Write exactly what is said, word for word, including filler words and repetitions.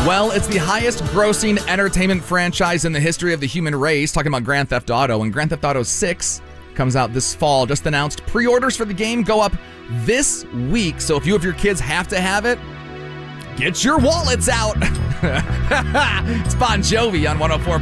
Well, it's the highest grossing entertainment franchise in the history of the human race, talking about Grand Theft Auto, and Grand Theft Auto six comes out this fall. Just announced pre-orders for the game go up this week, so if you of your kids have to have it, get your wallets out. It's Bon Jovi on one oh four